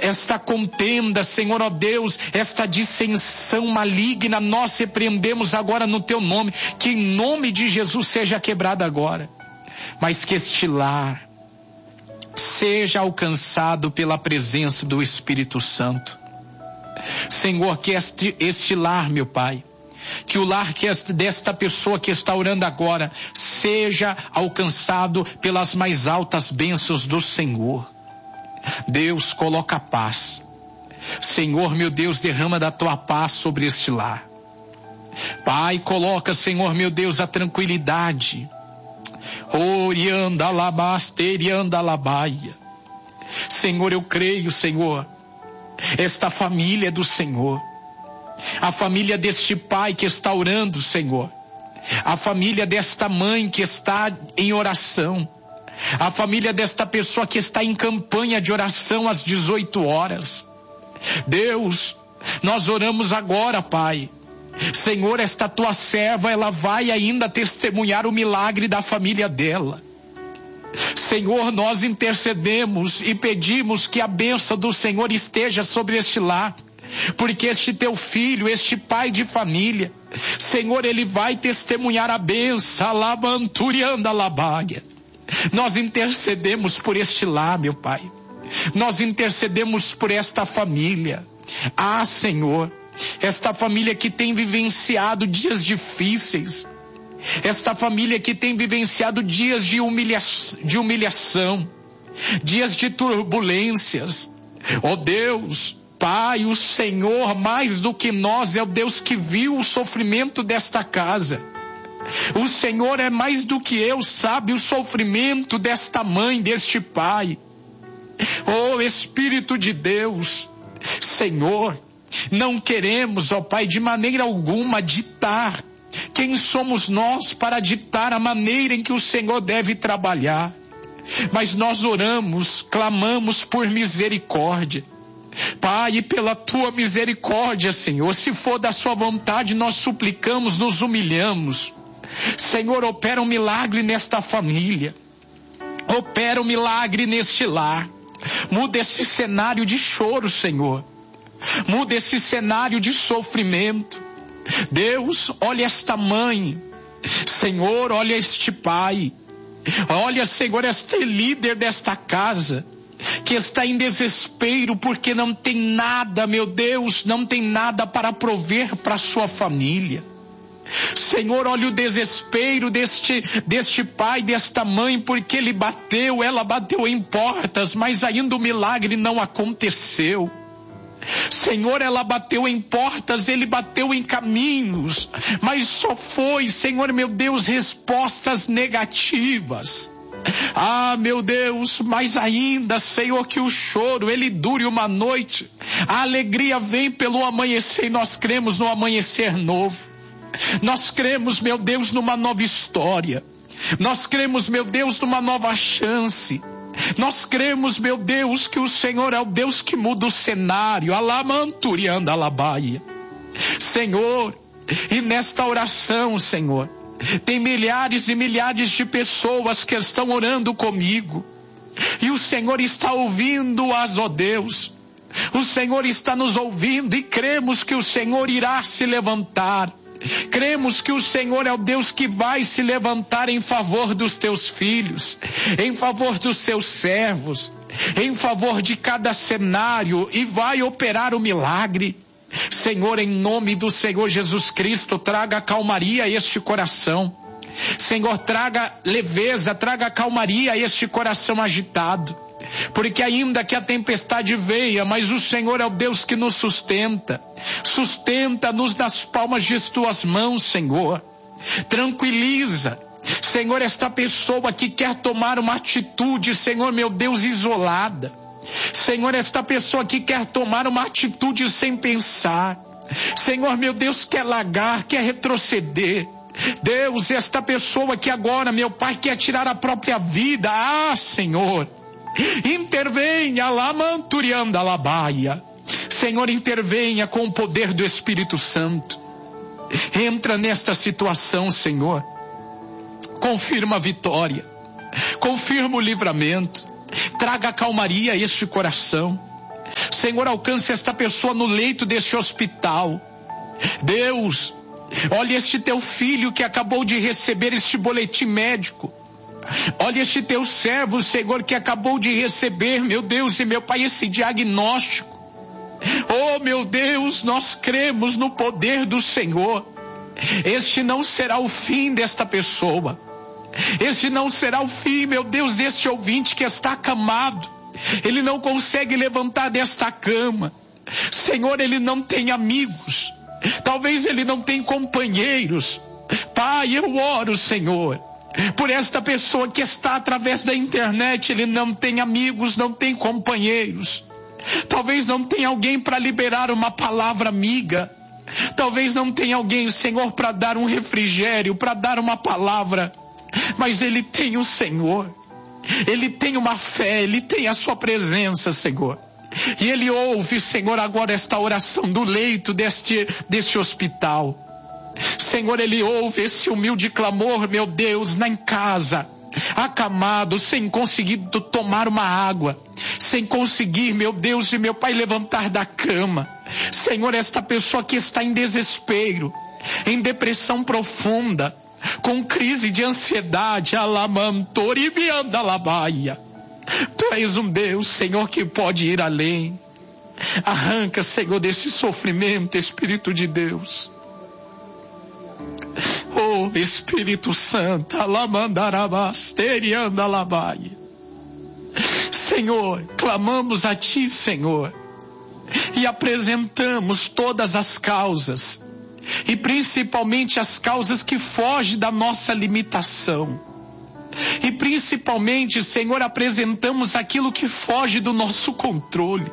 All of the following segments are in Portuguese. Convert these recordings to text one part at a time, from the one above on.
esta contenda, Senhor, ó Deus, esta dissensão maligna, nós repreendemos agora no teu nome, que em nome de Jesus seja quebrada agora, mas que este lar seja alcançado pela presença do Espírito Santo. Senhor, que este lar, meu Pai, que o lar desta pessoa que está orando agora seja alcançado pelas mais altas bênçãos do Senhor. Deus, coloca a paz. Senhor, meu Deus, derrama da tua paz sobre este lar. Pai, coloca, Senhor, meu Deus, a tranquilidade. Orianda labasterianda labaia. Senhor, eu creio, Senhor, esta família é do Senhor. A família deste pai que está orando, Senhor. A família desta mãe que está em oração. A família desta pessoa que está em campanha de oração às 18 horas. Deus, nós oramos agora, Pai. Senhor, esta tua serva, ela vai ainda testemunhar o milagre da família dela. Senhor, nós intercedemos e pedimos que a bênção do Senhor esteja sobre este lar. Porque este teu filho, este pai de família, Senhor, ele vai testemunhar a bênção, alabanturianda labaia. Nós intercedemos por este lar, meu Pai. Nós intercedemos por esta família. Ah, Senhor, esta família que tem vivenciado dias difíceis, esta família que tem vivenciado dias de humilhação, dias de turbulências. Oh Deus, Pai, o Senhor, mais do que nós, é o Deus que viu o sofrimento desta casa. O Senhor é mais do que eu, sabe o sofrimento desta mãe, deste pai. Oh Espírito de Deus, Senhor, não queremos, ó Pai, de maneira alguma ditar quem somos nós para ditar a maneira em que o Senhor deve trabalhar. Mas nós oramos, clamamos por misericórdia. Pai, pela tua misericórdia, Senhor, se for da sua vontade, nós suplicamos, nos humilhamos. Senhor, opera um milagre nesta família. Opera um milagre neste lar. Muda esse cenário de choro, Senhor. Muda esse cenário de sofrimento. Deus, olha esta mãe. Senhor, olha este pai. Olha, Senhor, este líder desta casa, que está em desespero porque não tem nada, meu Deus, não tem nada para prover para sua família. Senhor, olha o desespero deste pai, desta mãe, porque ela bateu em portas, mas ainda o milagre não aconteceu. Senhor, ela bateu em portas, ele bateu em caminhos, mas só foi, Senhor, meu Deus, respostas negativas. Ah, meu Deus, mas ainda, Senhor, que o choro, ele dure uma noite. A alegria vem pelo amanhecer e nós cremos no amanhecer novo. Nós cremos, meu Deus, numa nova história. Nós cremos, meu Deus, numa nova chance. Nós cremos, meu Deus, que o Senhor é o Deus que muda o cenário. Alamanturianda alabaia. Senhor, e nesta oração, Senhor, tem milhares e milhares de pessoas que estão orando comigo. E o Senhor está ouvindo-as, ó Deus. O Senhor está nos ouvindo e cremos que o Senhor irá se levantar. Cremos que o Senhor é o Deus que vai se levantar em favor dos teus filhos, em favor dos seus servos, em favor de cada cenário e vai operar o milagre. Senhor, em nome do Senhor Jesus Cristo, traga calmaria a este coração. Senhor, traga leveza, traga calmaria a este coração agitado. Porque ainda que a tempestade venha, mas o Senhor é o Deus que nos sustenta. Sustenta-nos nas palmas de tuas mãos, Senhor. Tranquiliza, Senhor, esta pessoa que quer tomar uma atitude, Senhor, meu Deus, isolada. Senhor, esta pessoa que quer tomar uma atitude sem pensar. Senhor, meu Deus, quer largar, quer retroceder. Deus, esta pessoa que agora, meu Pai, quer tirar a própria vida. Ah, Senhor, intervenha, lamanturianda labaia. Senhor, intervenha com o poder do Espírito Santo. Entra nesta situação, Senhor. Confirma a vitória. Confirma o livramento. Traga calmaria a este coração. Senhor, alcance esta pessoa no leito deste hospital. Deus, olha este teu filho que acabou de receber este boletim médico. Olha este teu servo, Senhor, que acabou de receber, meu Deus e meu Pai, esse diagnóstico. Oh, meu Deus, nós cremos no poder do Senhor. Este não será o fim desta pessoa. Este não será o fim, meu Deus, deste ouvinte que está acamado. Ele não consegue levantar desta cama. Senhor, ele não tem amigos. Talvez ele não tenha companheiros. Pai, eu oro, Senhor, por esta pessoa que está através da internet. Ele não tem amigos, não tem companheiros. Talvez não tenha alguém para liberar uma palavra amiga. Talvez não tenha alguém, Senhor, para dar um refrigério, para dar uma palavra. Mas ele tem o Senhor. Ele tem uma fé, ele tem a sua presença, Senhor. E ele ouve, Senhor, agora esta oração do leito deste hospital. Senhor, ele ouve esse humilde clamor, meu Deus, em casa, acamado, sem conseguir tomar uma água, sem conseguir, meu Deus e meu Pai, levantar da cama. Senhor, esta pessoa que está em desespero, em depressão profunda, com crise de ansiedade, Tu és um Deus, Senhor, que pode ir além. Arranca, Senhor, desse sofrimento, Espírito de Deus. Oh, Espírito Santo, Senhor, clamamos a Ti, Senhor, e apresentamos todas as causas, e principalmente as causas que fogem da nossa limitação. E principalmente, Senhor, apresentamos aquilo que foge do nosso controle.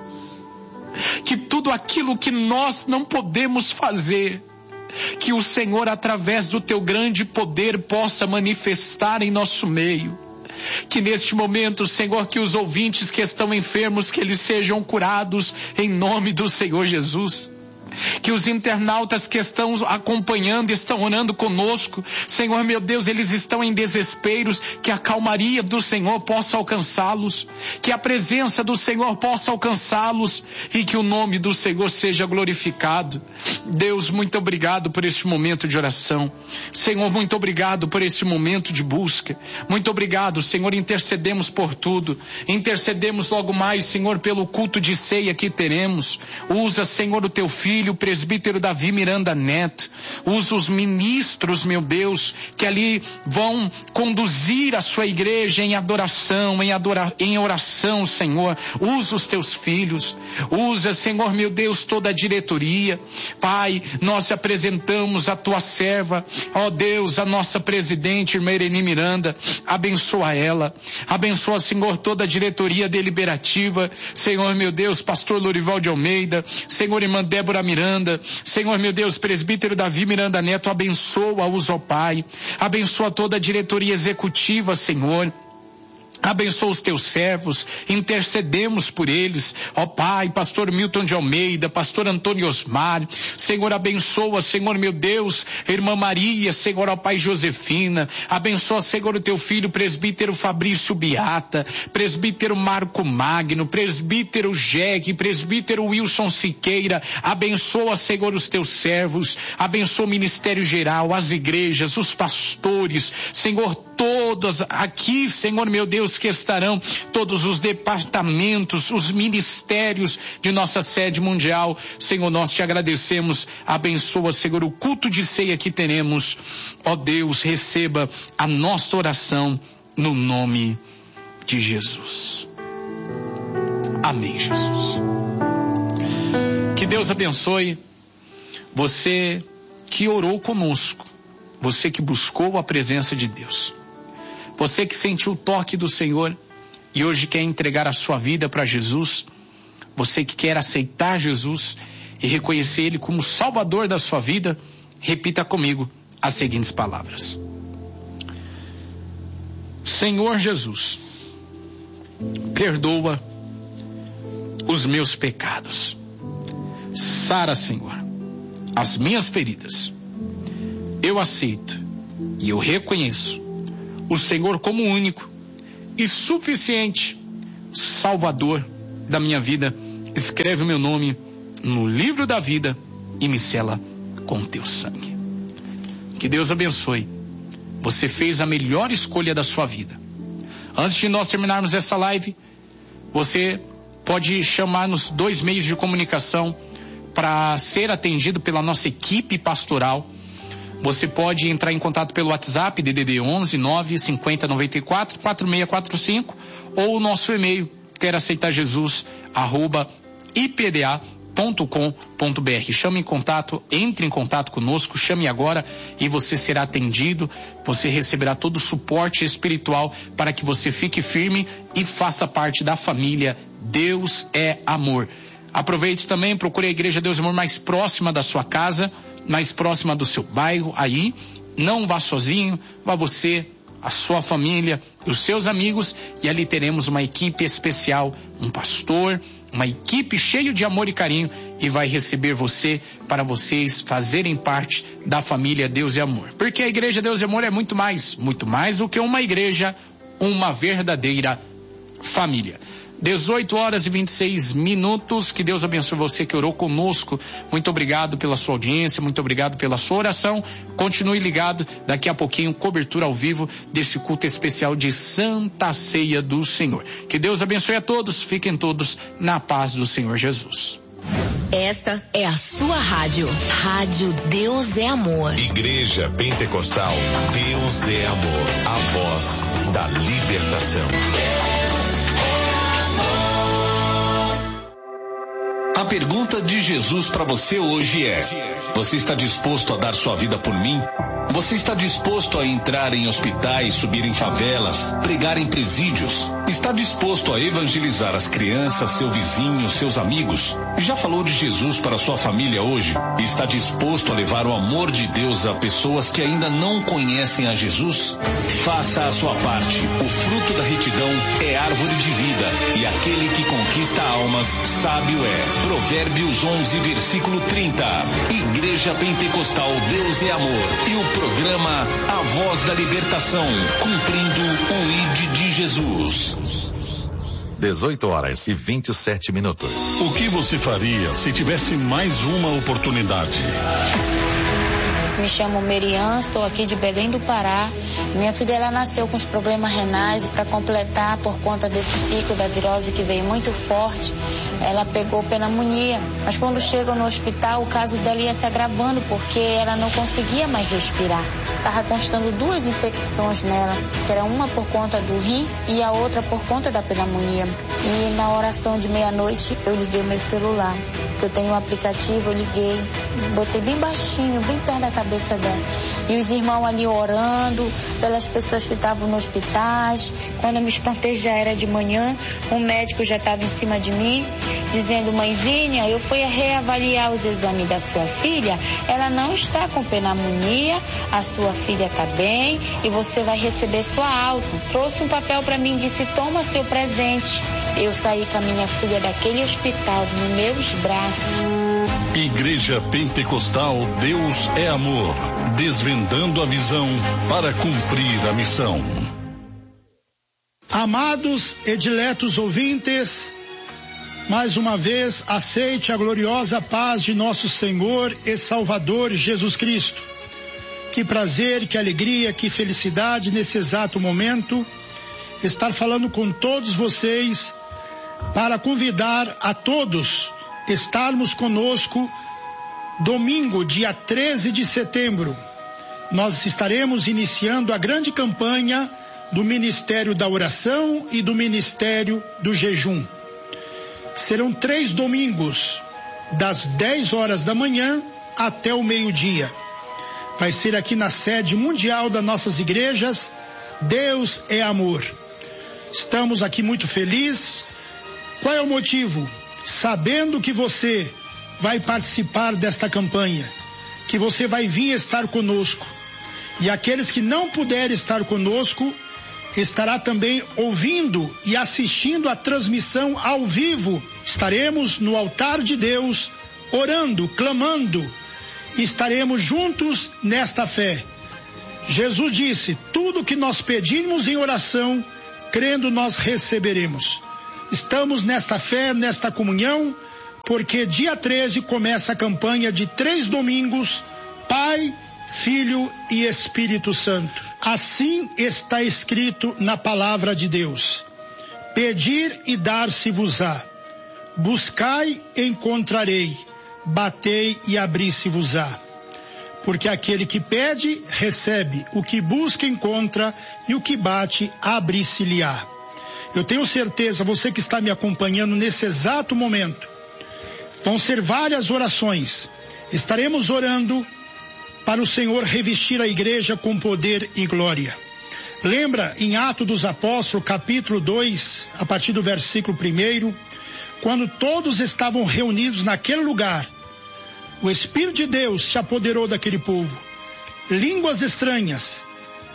Que tudo aquilo que nós não podemos fazer, que o Senhor, através do Teu grande poder, possa manifestar em nosso meio. Que neste momento, Senhor, que os ouvintes que estão enfermos, que eles sejam curados em nome do Senhor Jesus. Que os internautas que estão acompanhando, estão orando conosco, Senhor, meu Deus, eles estão em desesperos, que a calmaria do Senhor possa alcançá-los, que a presença do Senhor possa alcançá-los e que o nome do Senhor seja glorificado. Deus, muito obrigado por este momento de oração. Senhor, muito obrigado por este momento de busca. Muito obrigado, Senhor, intercedemos por tudo. Intercedemos logo mais, Senhor, pelo culto de ceia que teremos. Usa, Senhor, o Teu Filho, o presbítero Davi Miranda Neto. Usa os ministros, meu Deus, que ali vão conduzir a sua igreja em adoração, em oração, Senhor. Usa os Teus filhos. Usa, Senhor, meu Deus, toda a diretoria. Pai, nós apresentamos a Tua serva, ó Deus, a nossa presidente, irmã Irene Miranda. Abençoa ela. Abençoa, Senhor, toda a diretoria deliberativa. Senhor, meu Deus, pastor Lorival de Almeida. Senhor, irmã Débora Miranda, Senhor, meu Deus, presbítero Davi Miranda Neto, abençoa-os, ó Pai, abençoa toda a diretoria executiva, Senhor. Abençoa os Teus servos, intercedemos por eles, ó Pai, pastor Milton de Almeida, pastor Antônio Osmar, Senhor, abençoa, Senhor, meu Deus, irmã Maria, Senhor, ó Pai Josefina, abençoa, Senhor, o Teu filho, presbítero Fabrício Beata, presbítero Marco Magno, presbítero Jegue, presbítero Wilson Siqueira, abençoa, Senhor, os Teus servos, abençoa o ministério geral, as igrejas, os pastores, Senhor, todos aqui, Senhor, meu Deus, que estarão todos os departamentos, os ministérios de nossa sede mundial. Senhor, nós Te agradecemos. Abençoa, Senhor, o culto de ceia que teremos. Ó Deus, receba a nossa oração no nome de Jesus. Amém, Jesus. Que Deus abençoe você que orou conosco, você que buscou a presença de Deus. Você que sentiu o toque do Senhor e hoje quer entregar a sua vida para Jesus. Você que quer aceitar Jesus e reconhecer Ele como Salvador da sua vida, repita comigo as seguintes palavras. Senhor Jesus, perdoa os meus pecados. Sara, Senhor, as minhas feridas. Eu aceito e eu reconheço o Senhor como único e suficiente Salvador da minha vida, escreve o meu nome no livro da vida e me sela com teu sangue. Que Deus abençoe. Você fez a melhor escolha da sua vida. Antes de nós terminarmos essa live, você pode chamar nos 2 meios de comunicação para ser atendido pela nossa equipe pastoral. Você pode entrar em contato pelo WhatsApp, DDD 11 9 50 94 4645, ou o nosso e-mail, queraceitarjesus@ipda.com.br. Chame em contato, entre em contato conosco, chame agora e você será atendido. Você receberá todo o suporte espiritual para que você fique firme e faça parte da família Deus é Amor. Aproveite também, procure a Igreja Deus é Amor mais próxima da sua casa, mais próxima do seu bairro. Aí não vá sozinho, vá você, a sua família, os seus amigos, e ali teremos uma equipe especial, um pastor, uma equipe cheia de amor e carinho, e vai receber você para vocês fazerem parte da família Deus é Amor. Porque a Igreja Deus é Amor é muito mais do que uma igreja, uma verdadeira família. 18h26. Que Deus abençoe você que orou conosco. Muito obrigado pela sua audiência, muito obrigado pela sua oração. Continue ligado, daqui a pouquinho cobertura ao vivo desse culto especial de Santa Ceia do Senhor. Que Deus abençoe a todos, fiquem todos na paz do Senhor Jesus. Esta é a sua rádio. Rádio Deus é Amor. Igreja Pentecostal Deus é Amor. A voz da libertação. A pergunta de Jesus para você hoje é: você está disposto a dar sua vida por mim? Você está disposto a entrar em hospitais, subir em favelas, pregar em presídios? Está disposto a evangelizar as crianças, seu vizinho, seus amigos? Já falou de Jesus para sua família hoje? Está disposto a levar o amor de Deus a pessoas que ainda não conhecem a Jesus? Faça a sua parte. O fruto da retidão é árvore de vida, e aquele que conquista almas, sábio é. Provérbios 11, versículo 30. Igreja Pentecostal Deus é Amor. E o programa A Voz da Libertação, cumprindo o ID de Jesus. 18h27. O que você faria se tivesse mais uma oportunidade? Me chamo Merian, sou aqui de Belém do Pará. Minha filha, ela nasceu com os problemas renais, e para completar, por conta desse pico da virose que veio muito forte, ela pegou pneumonia. Mas quando chega no hospital, o caso dela ia se agravando, porque ela não conseguia mais respirar. Estava constando 2 infecções nela, que era uma por conta do rim e a outra por conta da pneumonia. E na oração de meia-noite, eu liguei meu celular, que eu tenho um aplicativo, eu liguei, botei bem baixinho, bem perto da cabeça dela. E os irmãos ali orando pelas pessoas que estavam no hospitais. Quando eu me espantei, já era de manhã, um médico já estava em cima de mim, dizendo: mãezinha, eu fui reavaliar os exames da sua filha, ela não está com pneumonia, a sua filha está bem e você vai receber sua alta. Trouxe um papel para mim e disse: toma seu presente. Eu saí com a minha filha daquele hospital nos meus braços. Igreja Pentecostal Deus é Amor, desvendando a visão para cumprir a missão. Amados e diletos ouvintes, mais uma vez aceite a gloriosa paz de nosso Senhor e Salvador Jesus Cristo. Que prazer, que alegria, que felicidade nesse exato momento estar falando com todos vocês para convidar a todos estarmos conosco domingo, dia 13 de setembro. Nós estaremos iniciando a grande campanha do Ministério da Oração e do Ministério do Jejum. Serão 3 domingos, das 10 horas da manhã até o meio-dia. Vai ser aqui na sede mundial das nossas igrejas, Deus é Amor. Estamos aqui muito felizes. Qual é o motivo? Sabendo que você vai participar desta campanha, que você vai vir estar conosco. E aqueles que não puderem estar conosco, estará também ouvindo e assistindo a transmissão ao vivo. Estaremos no altar de Deus, orando, clamando, e estaremos juntos nesta fé. Jesus disse: tudo que nós pedirmos em oração, crendo nós receberemos. Estamos nesta fé, nesta comunhão, porque dia 13 começa a campanha de 3 domingos, Pai, Filho e Espírito Santo. Assim está escrito na palavra de Deus: pedir e dar-se-vos-á, buscai e encontrarei, batei e abri-se-vos-á. Porque aquele que pede, recebe, o que busca, encontra, e o que bate, abre-se-lhe-á. Eu tenho certeza, você que está me acompanhando nesse exato momento, vão ser várias orações. Estaremos orando para o Senhor revestir a igreja com poder e glória. Lembra em Atos dos Apóstolos, capítulo 2, a partir do versículo 1, quando todos estavam reunidos naquele lugar, o Espírito de Deus se apoderou daquele povo. Línguas estranhas,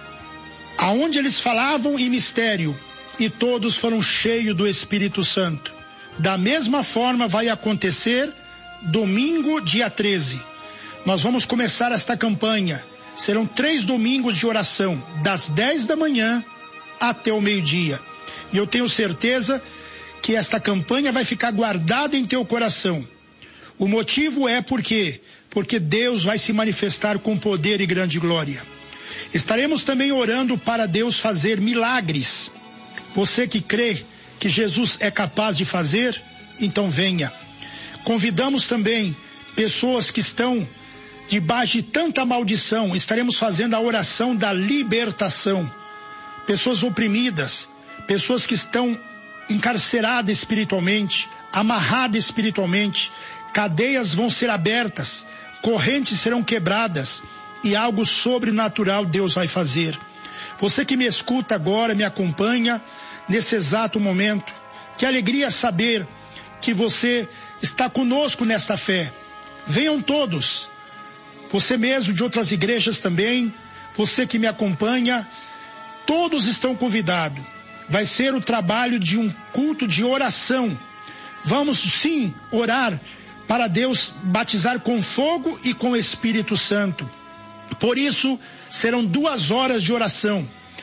aonde eles falavam em mistério, e todos foram cheios do Espírito Santo. Da mesma forma vai acontecer domingo, dia 13. Nós vamos começar esta campanha. Serão 3 domingos de oração, das 10 da manhã até o meio-dia. E eu tenho certeza que esta campanha vai ficar guardada em teu coração. O motivo é porque Deus vai se manifestar com poder e grande glória. Estaremos também orando para Deus fazer milagres. Você que crê que Jesus é capaz de fazer, então venha. Convidamos também pessoas que estão debaixo de tanta maldição. Estaremos fazendo a oração da libertação. Pessoas oprimidas, pessoas que estão encarceradas espiritualmente, amarradas espiritualmente. Cadeias vão ser abertas, correntes serão quebradas e algo sobrenatural Deus vai fazer. Você que me escuta agora, me acompanha nesse exato momento, que alegria saber que você está conosco nesta fé. Venham todos, você mesmo de outras igrejas também, você que me acompanha, todos estão convidados. Vai ser o trabalho de um culto de oração. Vamos sim orar para Deus batizar com fogo e com Espírito Santo. Por isso, serão 2 horas de oração.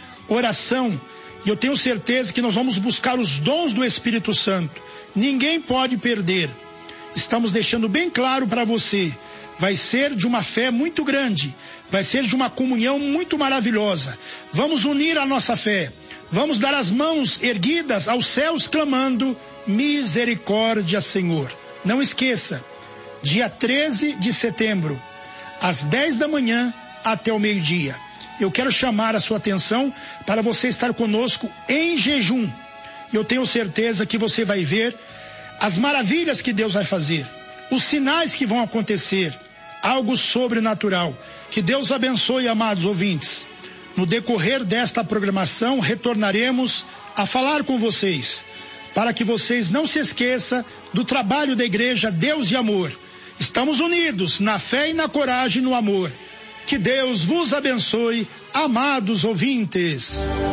Oração, e eu tenho certeza que nós vamos buscar os dons do Espírito Santo. Ninguém pode perder. Estamos deixando bem claro para você. Vai ser de uma fé muito grande. Vai ser de uma comunhão muito maravilhosa. Vamos unir a nossa fé. Vamos dar as mãos erguidas aos céus clamando: misericórdia, Senhor. Não esqueça, dia 13 de setembro, às 10 da manhã até o meio-dia. Eu quero chamar a sua atenção para você estar conosco em jejum. Eu tenho certeza que você vai ver as maravilhas que Deus vai fazer, os sinais que vão acontecer, algo sobrenatural. Que Deus abençoe, amados ouvintes. No decorrer desta programação, retornaremos a falar com vocês, para que vocês não se esqueçam do trabalho da igreja Deus e Amor. Estamos unidos na fé e na coragem e no amor. Que Deus vos abençoe, amados ouvintes.